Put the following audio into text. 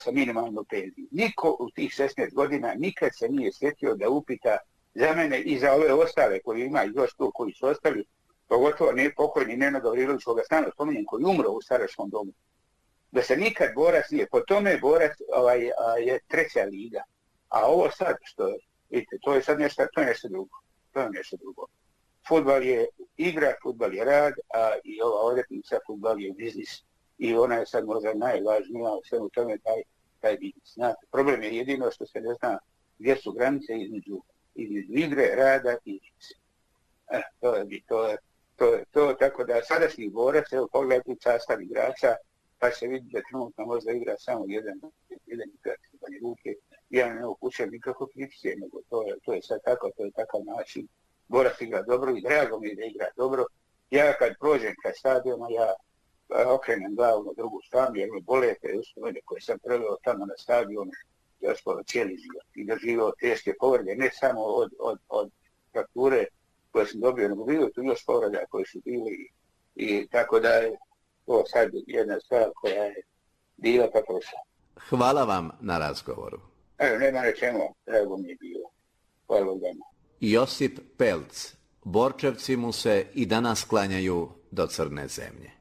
sa minimalnom penzijom. Niko u tih 16 godina nikad se nije sjetio da upita za mene i za ove ostale koji ima još tu koji su ostali, pogotovo pokojni Nenad Gavrilović, koga stalno spominjem, koji umro u staračkom domu. Da se nikad borac nije, po tome borac je treća liga. A ovo sad što, vidite, to je sad nešto, to je nešto drugo. Fudbal je igra, fudbal je rad, a i ova odjetnica, fudbal je biznis. I ona je sad možda najvažnija u svemu tome taj biznis. Znate, problem je jedino što se ne zna gdje su granice između igre, rada i biznisa. To je tako da sadašnji borac, evo pogledajte sastav igrača, pa se vidi da trenutno možda igra samo jedan igrač Banja Luke. Ja ne upućujem nikako kritike, nego to je sad tako, to je takav način. Borac igra dobro i drago mi je da igra dobro. Ja kad prođem kraj stadiona, ja okrenem glavu na drugu stranu, jer me bole te uspomene koje sam preveo tamo na stadionu, ja skoro cijeli život i doživio teške povrede, ne samo od frakture koje sam dobio, nego bilo tu još povreda koje su bili i tako da je to sad jedna stvar koja je bila pa prošla. Hvala vam na razgovoru. Evo, nema rečeno, drago mi je bilo. Hvala vam. Josip Pelc, Borčevci mu se i danas klanjaju do crne zemlje.